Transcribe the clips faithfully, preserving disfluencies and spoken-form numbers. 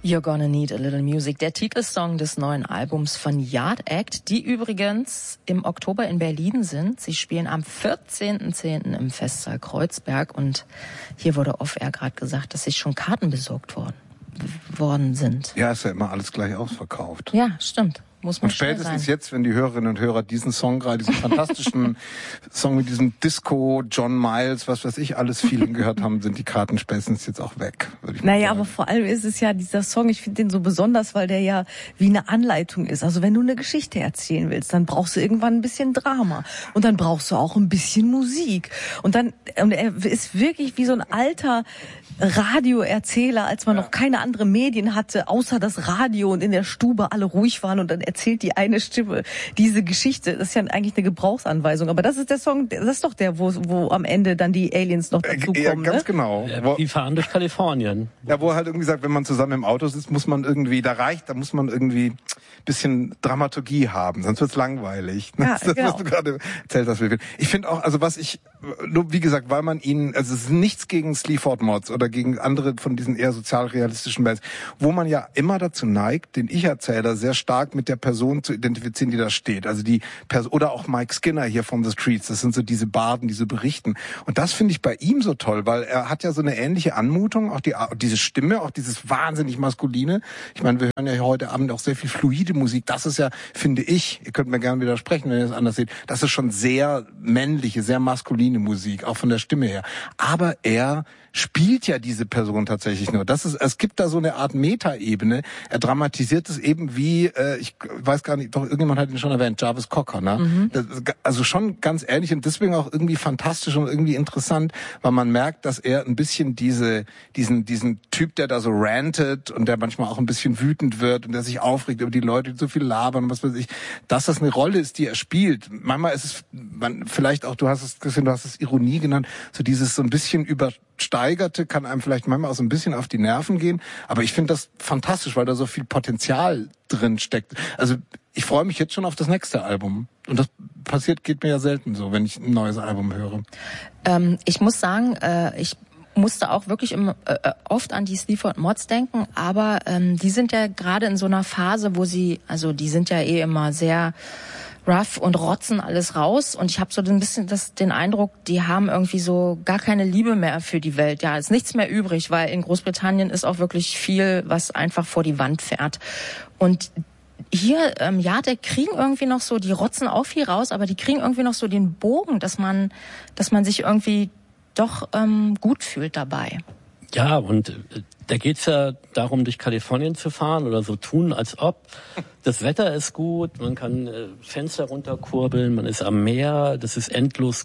You're Gonna Need a Little Music, der Titelsong des neuen Albums von Yard Act, die übrigens im Oktober in Berlin sind. Sie spielen am vierzehnten zehnten im Festsaal Kreuzberg und hier wurde off-air gerade gesagt, dass sich schon Karten besorgt worden, worden sind. Ja, ist ja immer alles gleich ausverkauft. Ja, stimmt. Muss man und spätestens sein. Jetzt, wenn die Hörerinnen und Hörer diesen Song, gerade diesen fantastischen Song mit diesem Disco, John Miles, was weiß ich, alles vielen gehört haben, sind die Karten spätestens jetzt auch weg. Würde ich naja, sagen. Aber vor allem ist es ja dieser Song, ich finde den so besonders, weil der ja wie eine Anleitung ist. Also wenn du eine Geschichte erzählen willst, dann brauchst du irgendwann ein bisschen Drama. Und dann brauchst du auch ein bisschen Musik. Und dann, und er ist wirklich wie so ein alter Radioerzähler, als man ja. noch keine anderen Medien hatte, außer das Radio und in der Stube alle ruhig waren und dann erzählt die eine Stimme diese Geschichte. Das ist ja eigentlich eine Gebrauchsanweisung. Aber das ist der Song, das ist doch der, wo, wo am Ende dann die Aliens noch dazukommen. Ja, ganz ne? genau. Ja, die fahren durch Kalifornien. Ja, wo er halt irgendwie sagt, wenn man zusammen im Auto sitzt, muss man irgendwie, da reicht, da muss man irgendwie ein bisschen Dramaturgie haben, sonst wird's langweilig. Ja, das, genau. was du gerade erzählt hast. Ich finde auch, also was ich, nur wie gesagt, weil man ihn, also es ist nichts gegen Sleaford Mods oder gegen andere von diesen eher sozialrealistischen Bands, wo man ja immer dazu neigt, den Ich-Erzähler sehr stark mit der Person zu identifizieren, die da steht. Also die Person, oder auch Mike Skinner hier von The Streets, das sind so diese Barden, die so berichten. Und das finde ich bei ihm so toll, weil er hat ja so eine ähnliche Anmutung, auch die, diese Stimme, auch dieses wahnsinnig Maskuline. Ich meine, wir hören ja heute Abend auch sehr viel fluide Musik. Das ist ja, finde ich, ihr könnt mir gerne widersprechen, wenn ihr das anders seht, das ist schon sehr männliche, sehr maskuline Musik, auch von der Stimme her. Aber er spielt ja diese Person tatsächlich nur. Das ist, es gibt da so eine Art Metaebene. Er dramatisiert es eben wie, äh, ich weiß gar nicht, doch irgendjemand hat ihn schon erwähnt, Jarvis Cocker, ne? Mhm. Das, also schon ganz ähnlich und deswegen auch irgendwie fantastisch und irgendwie interessant, weil man merkt, dass er ein bisschen diese, diesen, diesen Typ, der da so rantet und der manchmal auch ein bisschen wütend wird und der sich aufregt über die Leute, die so viel labern und was weiß ich, dass das eine Rolle ist, die er spielt. Manchmal ist es, man, vielleicht auch, du hast es gesehen, du hast es Ironie genannt, so dieses so ein bisschen übersteigerte kann einem vielleicht manchmal auch so ein bisschen auf die Nerven gehen, aber ich finde das fantastisch, weil da so viel Potenzial drin steckt. Also ich freue mich jetzt schon auf das nächste Album und das passiert, geht mir ja selten so, wenn ich ein neues Album höre. Ähm, ich muss sagen, äh, ich musste auch wirklich im, äh, oft an die Sleaford Mods denken, aber ähm, die sind ja gerade in so einer Phase, wo sie, also die sind ja eh immer sehr rough und rotzen alles raus und ich habe so ein bisschen das, den Eindruck, die haben irgendwie so gar keine Liebe mehr für die Welt. Ja, ist nichts mehr übrig, weil in Großbritannien ist auch wirklich viel, was einfach vor die Wand fährt. Und hier, ähm, ja, der kriegen irgendwie noch so, die rotzen auch viel raus, aber die kriegen irgendwie noch so den Bogen, dass man, dass man sich irgendwie doch ähm, gut fühlt dabei. Ja, und äh, da geht's ja darum, durch Kalifornien zu fahren oder so tun, als ob. Das Wetter ist gut, man kann äh, Fenster runterkurbeln, man ist am Meer, das ist endlos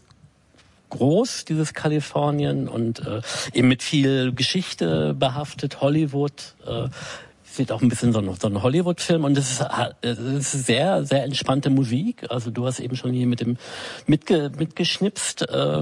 groß, dieses Kalifornien, und äh, eben mit viel Geschichte behaftet, Hollywood. Äh, sieht auch ein bisschen so, so ein Hollywood-Film und es ist, es ist sehr, sehr entspannte Musik. Also du hast eben schon hier mit dem mitge, mitgeschnipst. Äh,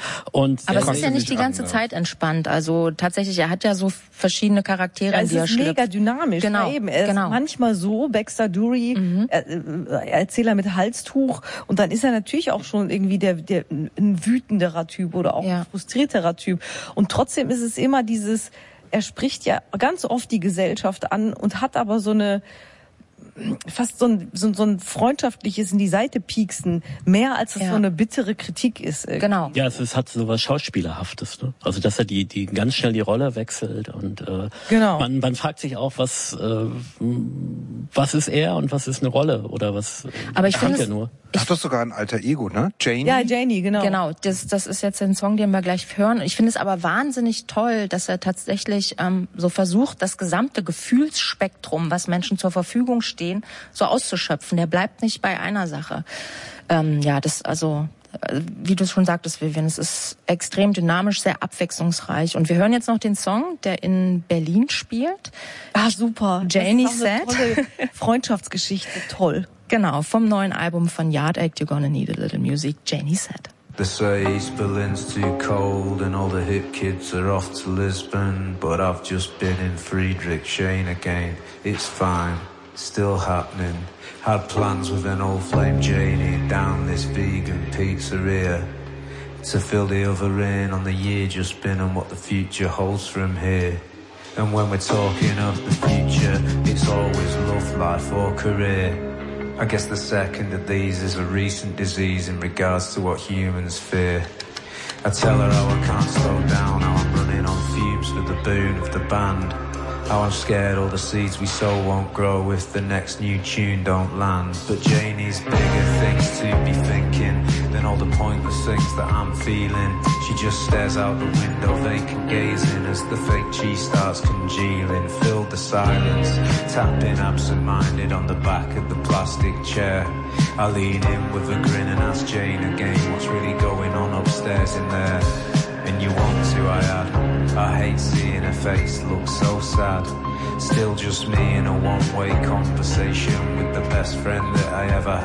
und aber es ist ja nicht die ganze an, Zeit entspannt. Also tatsächlich, er hat ja so verschiedene Charaktere, ja, die er schlüpft. Es ist mega dynamisch. Genau, eben. Er genau. ist manchmal so, Baxter Dury, mhm. äh, Erzähler mit Halstuch, und dann ist er natürlich auch schon irgendwie der, der ein wütenderer Typ oder auch ja. ein frustrierterer Typ. Und trotzdem ist es immer dieses, er spricht ja ganz oft die Gesellschaft an und hat aber so eine, fast so ein, so, so ein freundschaftliches in die Seite pieksen, mehr als es ja. so eine bittere Kritik ist. Irgendwie. Genau. Ja, es, es hat so was Schauspielerhaftes, ne? Also dass er die, die ganz schnell die Rolle wechselt und äh, genau. man, man fragt sich auch, was, äh, was ist er und was ist eine Rolle oder was. Aber ich finde, ja nur. Hat doch sogar ein alter Ego, ne? Janie? Ja, Janie, genau. Genau, das, das ist jetzt ein Song, den wir gleich hören. Ich finde es aber wahnsinnig toll, dass er tatsächlich ähm, so versucht, das gesamte Gefühlsspektrum, was Menschen zur Verfügung stehen, so auszuschöpfen. Der bleibt nicht bei einer Sache. Ähm, ja, das, also, wie du schon sagtest, Vivian, es ist extrem dynamisch, sehr abwechslungsreich. Und wir hören jetzt noch den Song, der in Berlin spielt. Ah, super. Janie Said. Tolle Freundschaftsgeschichte, toll. Genau, vom neuen Album von Yard Act, You're Gonna Need a Little Music, Janie Said. They say East Berlin's too cold and all the hip kids are off to Lisbon, but I've just been in Friedrichshain again. It's fine, still happening. Had plans with an old flame Janie down this vegan pizzeria to fill the other in on the year just been and what the future holds from here. And when we're talking of the future, it's always love, life or career. I guess the second of these is a recent disease in regards to what humans fear. I tell her how I can't slow down, how I'm running on fumes for the boon of the band. How I'm scared all the seeds we sow won't grow if the next new tune don't land. But Janie's bigger things to be thinking than all the pointless things that I'm feeling. She just stares out the window, vacant gazing as the fake cheese starts congealing. Filled the silence, tapping absent-minded on the back of the plastic chair. I lean in with a grin and ask Jane again what's really going on upstairs in there. And you want to, I add. I hate seeing her face look so sad. Still just me in a one-way conversation with the best friend that I ever had.